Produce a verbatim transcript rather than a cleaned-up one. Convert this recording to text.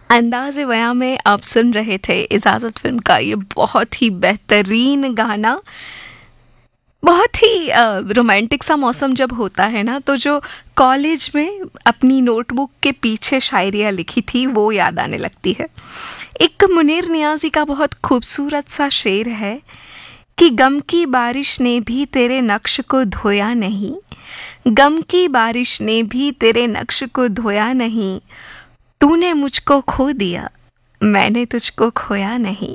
अंदाज़े बयां में आप सुन रहे थे इजाज़त फिल्म का ये बहुत ही बेहतरीन गाना। बहुत ही रोमांटिक सा मौसम जब होता है ना, तो जो कॉलेज में अपनी नोटबुक के पीछे शायरियाँ लिखी थी वो याद आने लगती है। एक मुनीर नियाज़ी का बहुत खूबसूरत सा शेर है कि गम की बारिश ने भी तेरे नक्श को धोया नहीं, गम की बारिश ने भी तेरे नक्श को धोया नहीं, तूने मुझको खो दिया, मैंने तुझको खोया नहीं।